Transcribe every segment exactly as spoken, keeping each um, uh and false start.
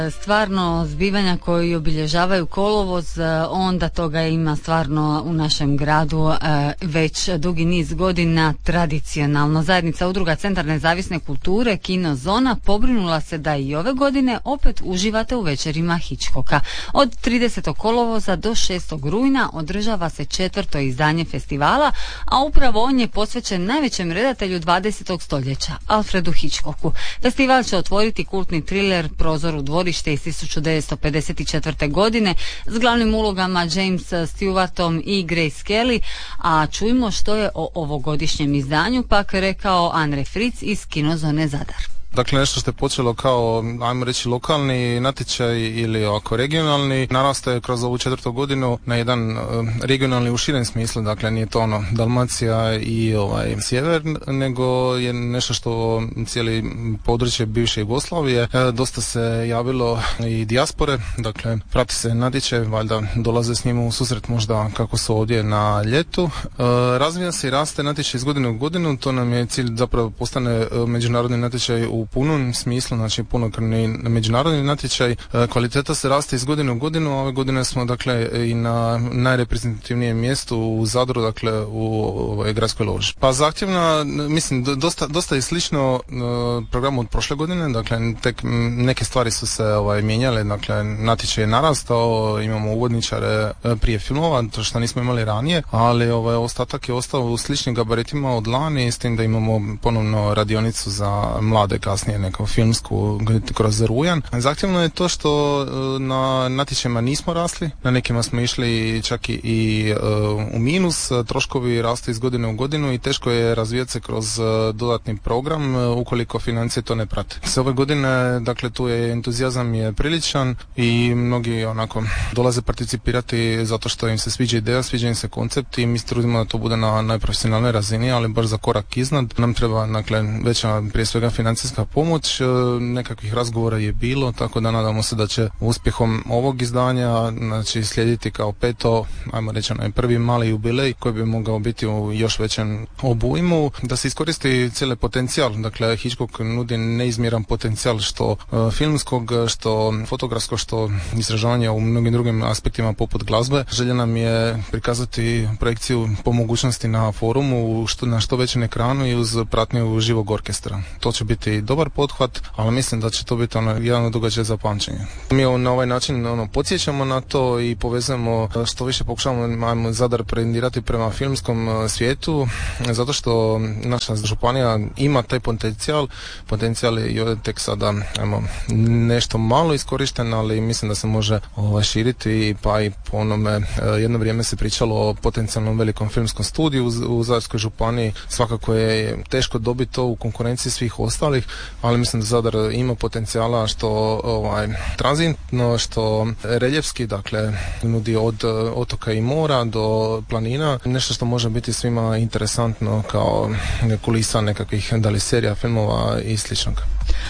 Stvarno zbivanja koji obilježavaju kolovoz, onda toga ima stvarno u našem gradu već dugi niz godina tradicionalno. Zajednica udruga Centar nezavisne kulture Kino Zona pobrinula se da i ove godine opet uživate u večerima Hitchcocka. Od tridesetog kolovoza do šestog rujna održava se četvrto izdanje festivala, a upravo on je posvećen najvećem redatelju dvadesetog stoljeća, Alfredu Hitchcocku. Festival će otvoriti kultni triler Prozor u dvorište iz tisuću devetsto pedeset četvrte. godine s glavnim ulogama James Stewartom i Grace Kelly, a čujmo što je o ovogodišnjem izdanju pak rekao Andre Fritz iz Kinozone Zadar. Dakle, nešto što je počelo kao, ajmo reći, lokalni natječaj ili ovako regionalni, narastaje kroz ovu četvrtu godinu na jedan uh, regionalni u širem smislu. Dakle, nije to ono Dalmacija i ovaj sjever, nego je nešto što cijeli područje bivše Jugoslavije. E, dosta se javilo i dijaspore, dakle, prati se natječaj, valjda dolaze s njima u susret možda kako su ovdje na ljetu. E, razvija se i raste natječaj iz godine u godinu, to nam je cilj zapravo postane međunarodni natječaj u u punom smislu, znači punokrvni međunarodni natječaj. Kvaliteta se raste iz godine u godinu, a ove godine smo dakle i na najreprezentativnijem mjestu u Zadru, dakle u ovoj gradskoj loži. Pa zahtjevna, mislim, dosta, dosta je slično uh, programu od prošle godine, dakle tek neke stvari su se ovaj, mijenjale, dakle natječaj je narastao, imamo uvodničare prije filmova, to što nismo imali ranije, ali ovaj, ostatak je ostao u sličnim gabaritima od lani, s tim da imamo ponovno radionicu za mlade kasnije neku filmsku kroz rujan. Zahtjevno je to što na natječajima nismo rasli, na nekima smo išli čak i, i uh, u minus, troškovi rastu iz godine u godinu i teško je razvijati se kroz uh, dodatni program uh, ukoliko financije to ne prate. S ove godine, dakle, tu je entuzijazam je priličan i mnogi onako dolaze participirati zato što im se sviđa ideja, sviđa im se koncept i mi se trudimo da to bude na najprofesionalnoj razini, ali baš za korak iznad. Nam treba, dakle, veća prije svega financijska pomoć, nekakvih razgovora je bilo, tako da nadamo se da će uspjehom ovog izdanja, znači, slijediti kao peto, ajmo reći, onaj prvi mali jubilej koji bi mogao biti u još većem obujmu, da se iskoristi cijeli potencijal. Dakle, Hitchcock nudi neizmjeran potencijal što uh, filmskog, što fotografskog, što izražavanja u mnogim drugim aspektima poput glazbe. Želja nam je prikazati projekciju po mogućnosti na forumu, što, na što većem ekranu i uz pratnju živog orkestra. To će biti dobar pothvat, ali mislim da će to biti ono jedan događaj za pamćenje. Mi na ovaj način ono, podsjećamo na to i povezujemo što više, pokušavamo ajmo, Zadar prendirati prema filmskom svijetu, zato što naša županija ima taj potencijal. Potencijal je tek sada ajmo, nešto malo iskorišten, ali mislim da se može ovaj, širiti, pa i po onome jedno vrijeme se pričalo o potencijalnom velikom filmskom studiju u, u Zadarskoj županiji. Svakako je teško dobiti to u konkurenciji svih ostalih, ali mislim da Zadar ima potencijala što ovaj, tranzitno, što reljefski, dakle nudi od otoka i mora do planina, nešto što može biti svima interesantno kao kulisa nekakvih da li serija, filmova i sličnog.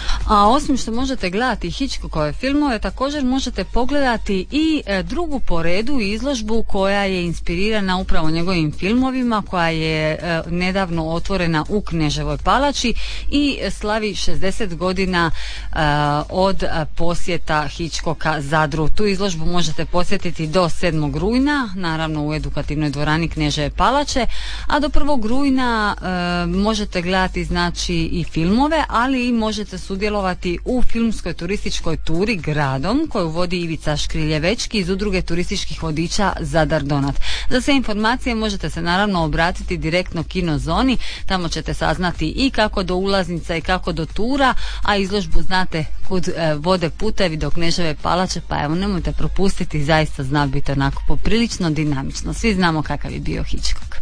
A osim što možete gledati Hitchcockove filmove, također možete pogledati i e, drugu po redu izložbu koja je inspirirana upravo njegovim filmovima, koja je e, nedavno otvorena u Kneževoj palači i slavi šezdeset godina e, od posjeta Hitchcocka Zadru. Tu izložbu možete posjetiti do sedmog rujna, naravno u edukativnoj dvorani Kneževe palače, a do prvog rujna e, možete gledati znači i filmove, ali i možete sudjelovati u filmskoj turističkoj turi gradom koju vodi Ivica Škriljevečki iz udruge turističkih vodiča Zadar Donat. Za sve informacije možete se naravno obratiti direktno Kino Zoni, tamo ćete saznati i kako do ulaznica i kako do tura, a izložbu znate kud e, vode putevi do Kneževe palače, pa evo nemojte propustiti, zaista zna biti onako poprilično dinamično. Svi znamo kakav je bio Hitchcock.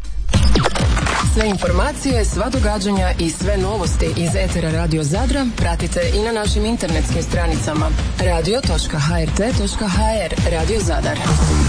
Sve informacije, sva događanja i sve novosti iz etera Radio Zadra pratite i na našim internetskim stranicama radio točka h r t točka h r. Radio Zadar.